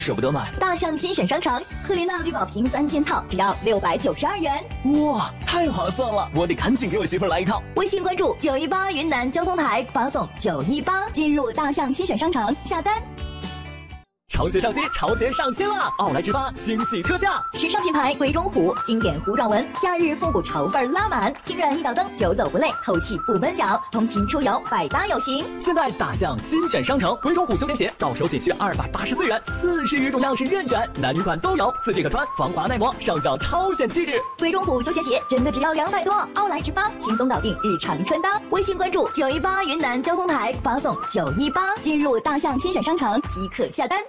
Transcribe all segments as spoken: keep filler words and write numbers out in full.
舍不得买。 大象新选商城，赫丽娜绿宝瓶三件套只要六百九十二元， 哇，太划算了！我得赶紧给我媳妇儿来一套。 微信关注九一八云南交通台，发送九一八进入大象新选商城下单。 潮鞋上新，潮鞋上新啦！奥莱直发惊喜特价， 时尚品牌鬼冢虎经典糊状纹，夏日复古潮范拉满，清软一脚蹬，久走不累，透气不闷脚，通勤出游百搭有型。 现在大象新选商城，鬼冢虎休闲鞋到手仅需二百八十四元，四十余种样式任选，男女款都有，四季可穿，防滑耐磨，上脚超显气质。 鬼冢虎休闲鞋真的只要两百多，奥莱直发轻松搞定日常穿搭。微信关注九一八云南交通台，发送九一八进入大象新选商城即可下单。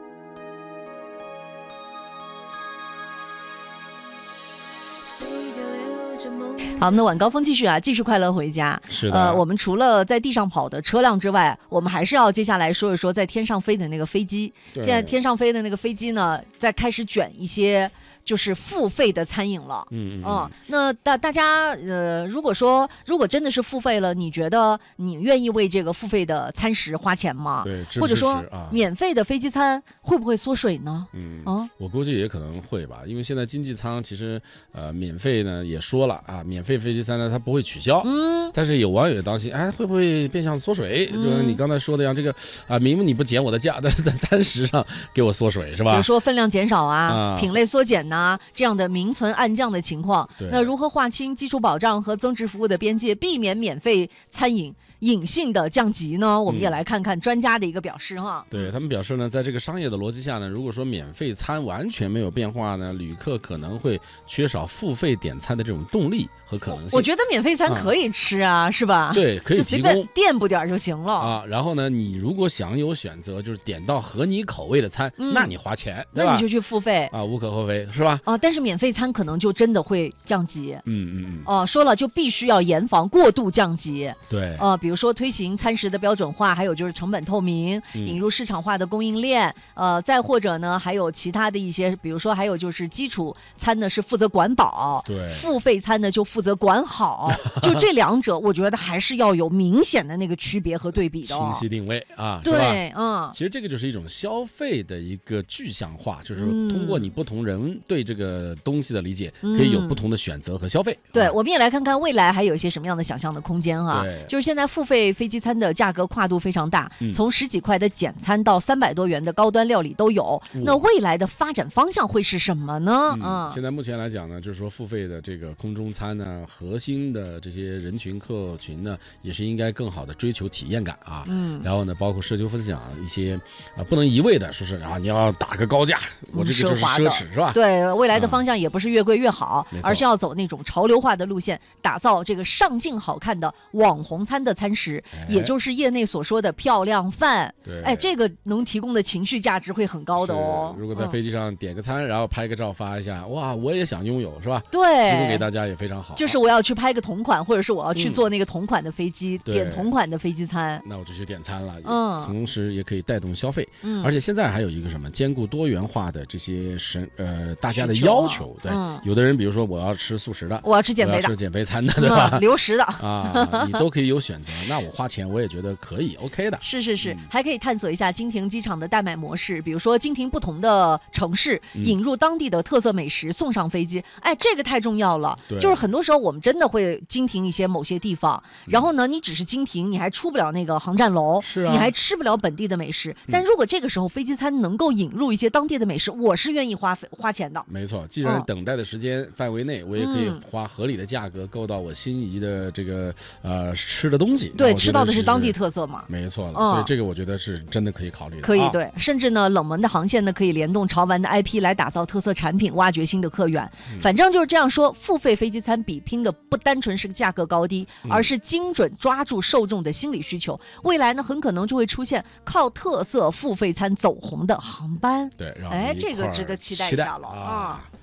好，我们的晚高峰继续啊，继续快乐回家。 是的， 呃，我们除了在地上跑的车辆之外，我们还是要接下来说一说在天上飞的那个飞机。现在天上飞的那个飞机呢，在开始卷一些就是付费的餐饮了。 嗯嗯嗯，那大大家呃，如果说如果真的是付费了，你觉得你愿意为这个付费的餐食花钱吗？ 对，支或者说、 啊、 免费的飞机餐会不会缩水呢？ 嗯啊， 我估计也可能会吧，因为现在经济舱其实呃免费呢也说了啊，免费飞机餐呢它不会取消。 嗯， 但是有网友担心，哎，会不会变相缩水？嗯、就是你刚才说的样，这个啊，明明你不减我的价，但是在餐食上给我缩水，是吧？ 比如说分量减少啊， 啊品类缩减呐、啊，这样的名存暗降的情况。那如何划清基础保障和增值服务的边界，避免免费餐饮隐性的降级呢？我们也来看看专家的一个表示哈。 嗯、对他们表示呢，在这个商业的逻辑下呢，如果说免费餐完全没有变化呢，旅客可能会缺少付费点餐的这种动力和可能性。 我觉得免费餐可以吃啊，啊是吧？ 对，可以提供， 就随便垫补点就行了啊。然后呢，你如果想有选择，就是点到合你口味的餐，嗯、那你花钱，对吧？ 那你就去付费啊，无可厚非，是吧？ 啊，但是免费餐可能就真的会降级。 嗯嗯嗯。 哦、啊，说了就必须要严防过度降级。 对。 呃，比如说推行餐食的标准化，还有就是成本透明， 嗯、 引入市场化的供应链。呃，再或者呢，还有其他的一些，比如说还有就是基础餐呢是负责管饱， 对， 付费餐呢就负责管好。就这两者，我觉得还是要有明显的那个区别和对比的、哦， 清晰定位啊， 对，嗯， 其实这个就是一种消费的一个具象化，就是通过你不同人对这个东西的理解， 嗯、 可以有不同的选择和消费。 对， 啊、 我们也来看看未来还有一些什么样的想象的空间哈。就是现在付费飞机餐的价格跨度非常大， 嗯、 从十几块的简餐到三百多元的高端料理都有。嗯、那未来的发展方向会是什么呢？ 嗯，现在目前来讲呢，就是说付费的这个空中餐呢，核心的这些人群客群呢，也是应该更好的追求体验感啊。 嗯， 然后呢，包括社交分享一些啊，不能一味的说是啊，你要打个高价，我这个就是奢侈，是吧？ 对，未来的方向也不是越贵越好， 嗯、 而是要走那种潮流化的路线，打造这个上镜好看的网红餐的餐食， 哎、 也就是业内所说的漂亮饭。 对， 哎，这个能提供的情绪价值会很高的哦。 如果在飞机上点个餐，嗯、然后拍个照发一下，哇，我也想拥有，是吧？ 对， 提供给大家也非常好。 就是我要去拍个同款，或者是我要去做那个同款的飞机， 嗯、 点同款的飞机餐， 那我就去点餐了。 嗯， 同时也可以带动消费。 嗯， 而且现在还有一个什么，兼顾多元化的这些神呃大家的要求。对， 嗯、 有的人比如说我要吃素食的， 我要吃减肥的， 我要吃减肥餐的，对吧？ 嗯、流食的啊，你都可以有选择。那我花钱我也觉得可以 ，OK 的。 是是是，嗯、还可以探索一下经停机场的代买模式，比如说经停不同的城市， 嗯、 引入当地的特色美食送上飞机。哎，这个太重要了。 对， 就是很多时候我们真的会经停一些某些地方， 嗯、 然后呢，你只是经停，你还出不了那个航站楼， 是啊， 你还吃不了本地的美食。嗯、但如果这个时候飞机餐能够引入一些当地的美食，我是愿意花花钱的。 没错，既然等待的时间范围内，嗯、我也可以花合理的价格购到我心仪的这个呃吃的东西。 对，吃到的是当地特色嘛。 没错了，嗯、所以这个我觉得是真的可以考虑的。 可以，对，啊、甚至呢，冷门的航线呢，可以联动潮玩的 I P 来打造特色产品，挖掘新的客源。嗯、反正就是这样说，付费飞机餐比拼的不单纯是价格高低， 嗯、 而是精准抓住受众的心理需求。未来呢，很可能就会出现靠特色付费餐走红的航班。 对， 哎，这个值得期待一下了啊。